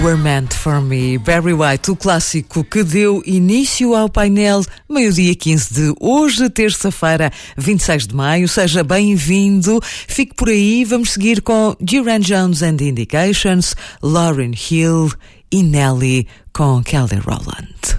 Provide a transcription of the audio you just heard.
Were Meant For Me, Barry White, o clássico que deu início ao painel meio-dia 15 de hoje, terça-feira, 26 de maio. Seja bem-vindo, fique por aí, vamos seguir com Duran Jones and the Indications, Lauryn Hill e Nelly com Kelly Rowland.